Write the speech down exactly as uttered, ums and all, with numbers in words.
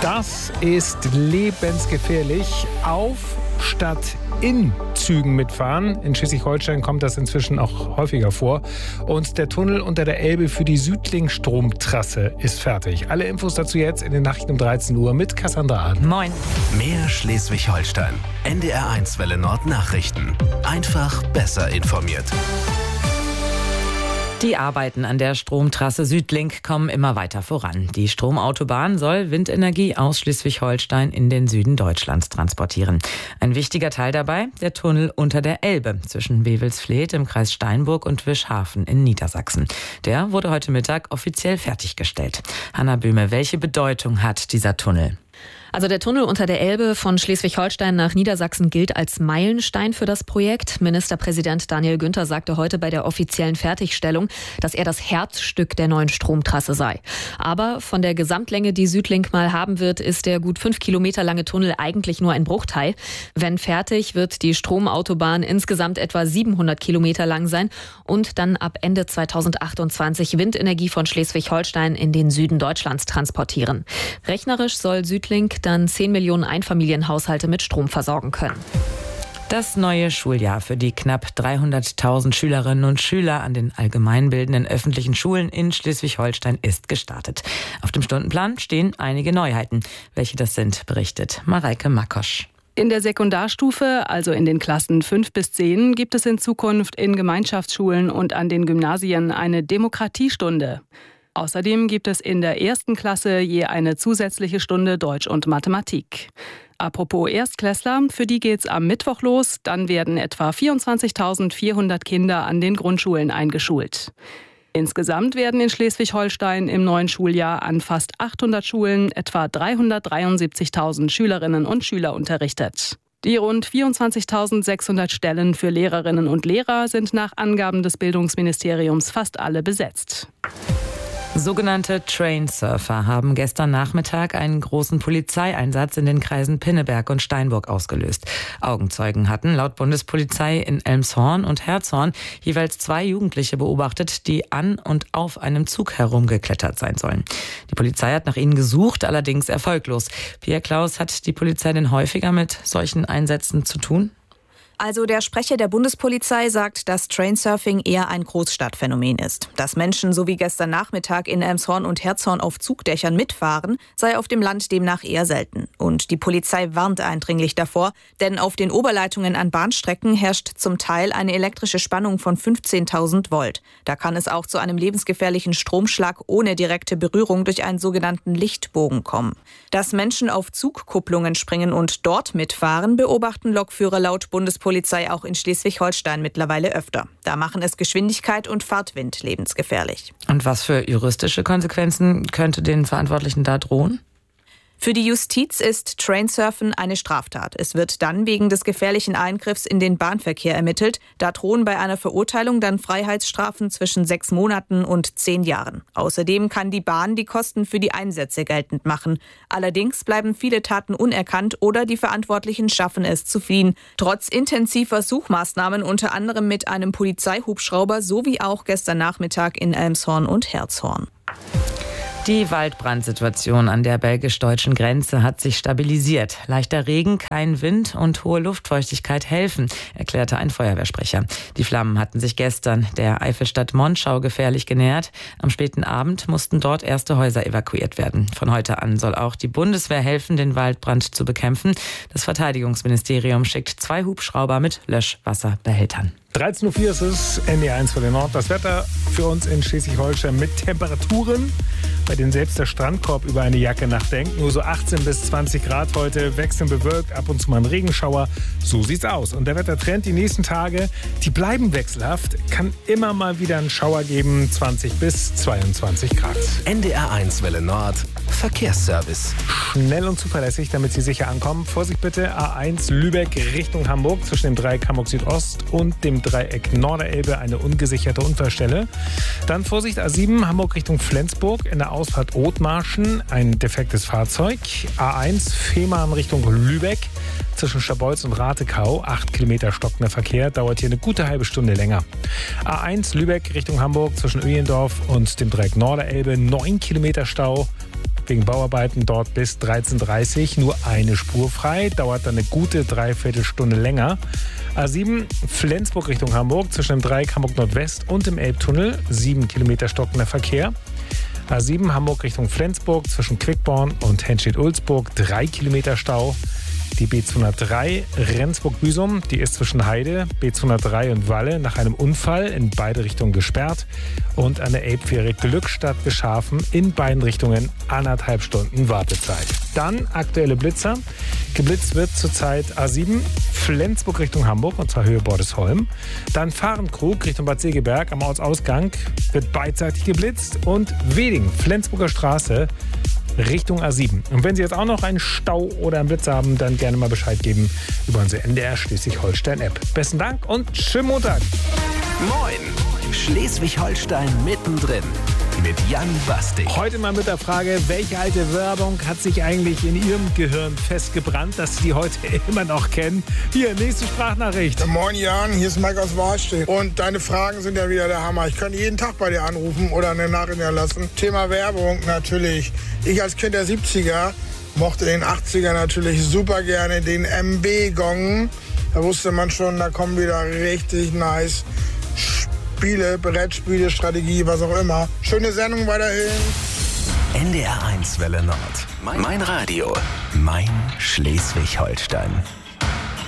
Das ist lebensgefährlich. Auf statt in Zügen mitfahren. In Schleswig-Holstein kommt das inzwischen auch häufiger vor. Und der Tunnel unter der Elbe für die Südling-Stromtrasse ist fertig. Alle Infos dazu jetzt in den Nachrichten um dreizehn Uhr mit Cassandra Ahn. Moin. Mehr Schleswig-Holstein. N D R eins Welle Nord Nachrichten. Einfach besser informiert. Die Arbeiten an der Stromtrasse Südlink kommen immer weiter voran. Die Stromautobahn soll Windenergie aus Schleswig-Holstein in den Süden Deutschlands transportieren. Ein wichtiger Teil dabei, der Tunnel unter der Elbe zwischen Wewelsfleth im Kreis Steinburg und Wischhafen in Niedersachsen. Der wurde heute Mittag offiziell fertiggestellt. Hanna Böhme, welche Bedeutung hat dieser Tunnel? Also der Tunnel unter der Elbe von Schleswig-Holstein nach Niedersachsen gilt als Meilenstein für das Projekt. Ministerpräsident Daniel Günther sagte heute bei der offiziellen Fertigstellung, dass er das Herzstück der neuen Stromtrasse sei. Aber von der Gesamtlänge, die Südlink mal haben wird, ist der gut fünf Kilometer lange Tunnel eigentlich nur ein Bruchteil. Wenn fertig, wird die Stromautobahn insgesamt etwa siebenhundert Kilometer lang sein und dann ab Ende zweitausendachtundzwanzig Windenergie von Schleswig-Holstein in den Süden Deutschlands transportieren. Rechnerisch soll Südlink dann zehn Millionen Einfamilienhaushalte mit Strom versorgen können. Das neue Schuljahr für die knapp dreihunderttausend Schülerinnen und Schüler an den allgemeinbildenden öffentlichen Schulen in Schleswig-Holstein ist gestartet. Auf dem Stundenplan stehen einige Neuheiten. Welche das sind, berichtet Mareike Makosch. In der Sekundarstufe, also in den Klassen fünf bis zehn, gibt es in Zukunft in Gemeinschaftsschulen und an den Gymnasien eine Demokratiestunde. Außerdem gibt es in der ersten Klasse je eine zusätzliche Stunde Deutsch und Mathematik. Apropos Erstklässler, für die geht's am Mittwoch los. Dann werden etwa vierundzwanzigtausendvierhundert Kinder an den Grundschulen eingeschult. Insgesamt werden in Schleswig-Holstein im neuen Schuljahr an fast achthundert Schulen etwa dreihundertdreiundsiebzigtausend Schülerinnen und Schüler unterrichtet. Die rund vierundzwanzigtausendsechshundert Stellen für Lehrerinnen und Lehrer sind nach Angaben des Bildungsministeriums fast alle besetzt. Sogenannte Trainsurfer haben gestern Nachmittag einen großen Polizeieinsatz in den Kreisen Pinneberg und Steinburg ausgelöst. Augenzeugen hatten laut Bundespolizei in Elmshorn und Herzhorn jeweils zwei Jugendliche beobachtet, die an und auf einem Zug herumgeklettert sein sollen. Die Polizei hat nach ihnen gesucht, allerdings erfolglos. Pia Klaus, hat die Polizei denn häufiger mit solchen Einsätzen zu tun? Also der Sprecher der Bundespolizei sagt, dass Trainsurfing eher ein Großstadtphänomen ist. Dass Menschen so wie gestern Nachmittag in Elmshorn und Herzhorn auf Zugdächern mitfahren, sei auf dem Land demnach eher selten. Und die Polizei warnt eindringlich davor, denn auf den Oberleitungen an Bahnstrecken herrscht zum Teil eine elektrische Spannung von fünfzehntausend Volt. Da kann es auch zu einem lebensgefährlichen Stromschlag ohne direkte Berührung durch einen sogenannten Lichtbogen kommen. Dass Menschen auf Zugkupplungen springen und dort mitfahren, beobachten Lokführer laut Bundespolizei Polizei auch in Schleswig-Holstein mittlerweile öfter. Da machen es Geschwindigkeit und Fahrtwind lebensgefährlich. Und was für juristische Konsequenzen könnte den Verantwortlichen da drohen? Für die Justiz ist Trainsurfen eine Straftat. Es wird dann wegen des gefährlichen Eingriffs in den Bahnverkehr ermittelt. Da drohen bei einer Verurteilung dann Freiheitsstrafen zwischen sechs Monaten und zehn Jahren. Außerdem kann die Bahn die Kosten für die Einsätze geltend machen. Allerdings bleiben viele Taten unerkannt oder die Verantwortlichen schaffen es zu fliehen. Trotz intensiver Suchmaßnahmen, unter anderem mit einem Polizeihubschrauber, sowie auch gestern Nachmittag in Elmshorn und Herzhorn. Die Waldbrandsituation an der belgisch-deutschen Grenze hat sich stabilisiert. Leichter Regen, kein Wind und hohe Luftfeuchtigkeit helfen, erklärte ein Feuerwehrsprecher. Die Flammen hatten sich gestern der Eifelstadt Monschau gefährlich genähert. Am späten Abend mussten dort erste Häuser evakuiert werden. Von heute an soll auch die Bundeswehr helfen, den Waldbrand zu bekämpfen. Das Verteidigungsministerium schickt zwei Hubschrauber mit Löschwasserbehältern. dreizehn Uhr vier ist es, N D R eins für den Nord. Das Wetter für uns in Schleswig-Holstein mit Temperaturen, bei denen selbst der Strandkorb über eine Jacke nachdenkt. Nur so achtzehn bis zwanzig Grad heute, wechselnd bewölkt, ab und zu mal ein Regenschauer. So sieht's aus. Und der Wettertrend die nächsten Tage, die bleiben wechselhaft. Kann immer mal wieder einen Schauer geben, zwanzig bis zweiundzwanzig Grad. N D R eins Welle Nord, Verkehrsservice. Schnell und zuverlässig, damit Sie sicher ankommen. Vorsicht bitte, A eins Lübeck Richtung Hamburg zwischen dem Dreieck Hamburg Südost und dem Dreieck Norderelbe eine ungesicherte Unfallstelle. Dann Vorsicht A sieben Hamburg Richtung Flensburg in der Ausfahrt Othmarschen ein defektes Fahrzeug. A eins Fehmarn Richtung Lübeck zwischen Schabolz und Ratekau. acht Kilometer stockender Verkehr, dauert hier eine gute halbe Stunde länger. A eins Lübeck Richtung Hamburg zwischen Öhlendorf und dem Dreieck Norderelbe. neun Kilometer Stau. wegen Bauarbeiten dort bis dreizehn Uhr dreißig nur eine Spur frei, dauert dann eine gute Dreiviertelstunde länger. A sieben Flensburg Richtung Hamburg zwischen dem Dreieck Hamburg Nordwest und dem Elbtunnel, sieben Kilometer stockender Verkehr. A sieben Hamburg Richtung Flensburg zwischen Quickborn und Henstedt-Ulzburg, drei Kilometer Stau. Die B zweihundertdrei Rendsburg-Büsum, die ist zwischen Heide, B zweihundertdrei und Walle nach einem Unfall in beide Richtungen gesperrt. Und an der Elbfähre Glückstadt Geschafen in beiden Richtungen anderthalb Stunden Wartezeit. Dann aktuelle Blitzer. Geblitzt wird zurzeit A sieben Flensburg Richtung Hamburg, und zwar Höhe Bordesholm. Dann Fahrenkrug Richtung Bad Segeberg am Ortsausgang wird beidseitig geblitzt. Und Weding, Flensburger Straße, Richtung A sieben. Und wenn Sie jetzt auch noch einen Stau oder einen Blitz haben, dann gerne mal Bescheid geben über unsere N D R Schleswig-Holstein-App. Besten Dank und schönen Montag. Moin, Schleswig-Holstein mittendrin mit Jan Bastig. Heute mal mit der Frage, welche alte Werbung hat sich eigentlich in Ihrem Gehirn festgebrannt, dass Sie die heute immer noch kennen? Hier, nächste Sprachnachricht. Moin Jan, hier ist Mike aus Warstedt. Und deine Fragen sind ja wieder der Hammer. Ich könnte jeden Tag bei dir anrufen oder eine Nachricht lassen. Thema Werbung natürlich. Ich als Kind der siebziger mochte in den achtziger natürlich super gerne den M B-Gong. Da wusste man schon, da kommen wieder richtig nice Spiele, Brettspiele, Strategie, was auch immer. Schöne Sendung weiterhin. N D R eins Welle Nord. Mein Radio. Mein Schleswig-Holstein.